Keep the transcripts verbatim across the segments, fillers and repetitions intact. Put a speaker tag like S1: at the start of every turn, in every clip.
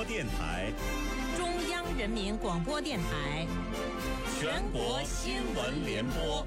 S1: 播电台，
S2: 中央人民广播电台，
S1: 全国新闻联播。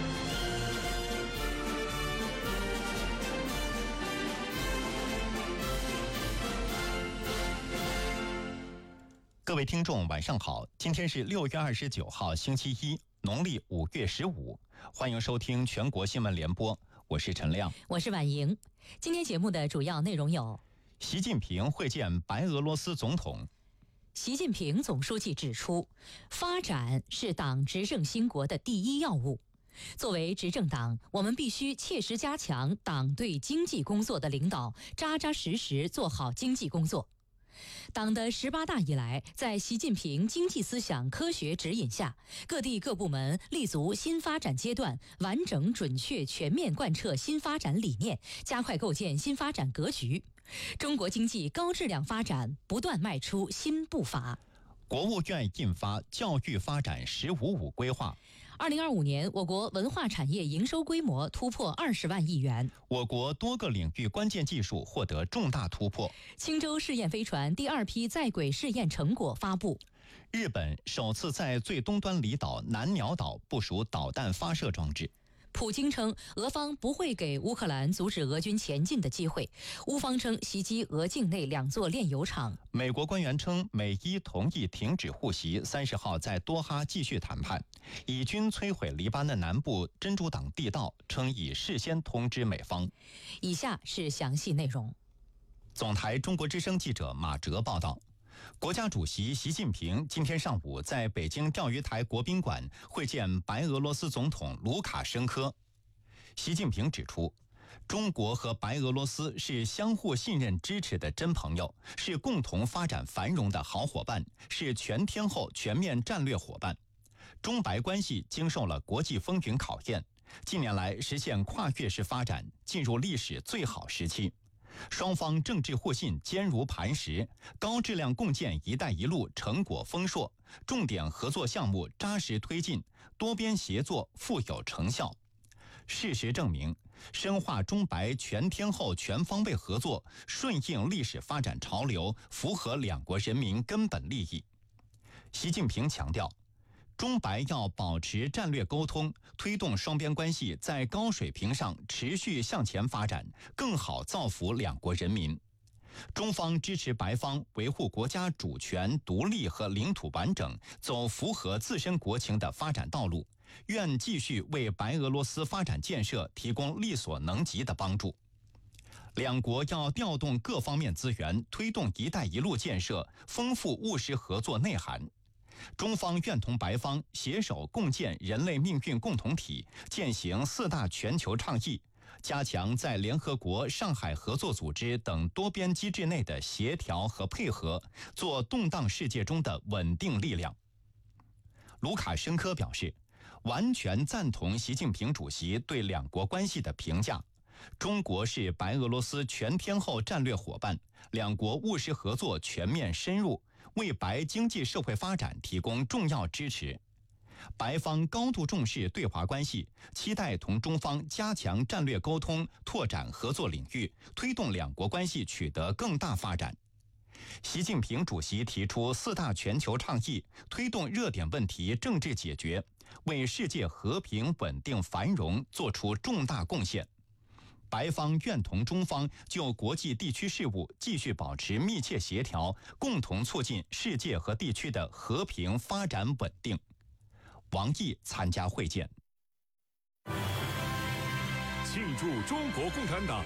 S3: 各位听众晚上好，今天是六月二十九号星期一，农历五月十五，欢迎收听全国新闻联播，我是陈亮，
S2: 我是婉莹。今天节目的主要内容有：
S3: 习近平会见白俄罗斯总统。
S2: 习近平总书记指出，发展是党执政兴国的第一要务。作为执政党，我们必须切实加强党对经济工作的领导，扎扎实实做好经济工作。党的十八大以来，在习近平经济思想科学指引下，各地各部门立足新发展阶段，完整准确全面贯彻新发展理念，加快构建新发展格局。中国经济高质量发展不断迈出新步伐。
S3: 国务院印发教育发展“十五五”规划。
S2: 二零二五年，我国文化产业营收规模突破二十万亿元。
S3: 我国多个领域关键技术获得重大突破。
S2: 青州试验飞船第二批在轨试验成果发布。
S3: 日本首次在最东端离岛南鸟岛部署导弹发射装置。
S2: 普京称，俄方不会给乌克兰阻止俄军前进的机会。乌方称袭击俄境内两座炼油厂。
S3: 美国官员称，美伊同意停止互袭，三十号在多哈继续谈判。以军摧毁黎巴嫩南部真主党地道，称已事先通知美方。
S2: 以下是详细内容。
S3: 总台中国之声记者马哲报道。国家主席习近平今天上午在北京钓鱼台国宾馆会见白俄罗斯总统卢卡申科。习近平指出，中国和白俄罗斯是相互信任支持的真朋友，是共同发展繁荣的好伙伴，是全天候全面战略伙伴。中白关系经受了国际风云考验，近年来实现跨越式发展，进入历史最好时期。双方政治互信坚如磐石，高质量共建“一带一路”成果丰硕，重点合作项目扎实推进，多边协作富有成效。事实证明，深化中白全天候全方位合作，顺应历史发展潮流，符合两国人民根本利益。习近平强调，中白要保持战略沟通，推动双边关系在高水平上持续向前发展，更好造福两国人民。中方支持白方维护国家主权、独立和领土完整，走符合自身国情的发展道路，愿继续为白俄罗斯发展建设提供力所能及的帮助。两国要调动各方面资源，推动“一带一路”建设，丰富务实合作内涵。中方愿同白方携手共建人类命运共同体，践行四大全球倡议，加强在联合国、上海合作组织等多边机制内的协调和配合，做动荡世界中的稳定力量。卢卡申科表示，完全赞同习近平主席对两国关系的评价。中国是白俄罗斯全天候战略伙伴，两国务实合作全面深入，为白经济社会发展提供重要支持。白方高度重视对华关系，期待同中方加强战略沟通，拓展合作领域，推动两国关系取得更大发展。习近平主席提出四大全球倡议，推动热点问题政治解决，为世界和平稳定繁荣做出重大贡献。白方愿同中方就国际地区事务继续保持密切协调，共同促进世界和地区的和平发展稳定。王毅参加会见。
S1: 庆祝中国共产党